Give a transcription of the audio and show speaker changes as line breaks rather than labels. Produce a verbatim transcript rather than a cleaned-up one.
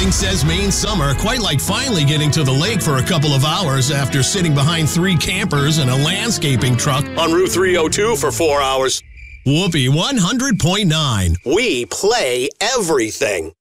Nothing says Maine summer quite like finally getting to the lake for a couple of hours after sitting behind three campers and a landscaping truck on Route three oh two for four hours. Whoopee one hundred point nine. We play everything.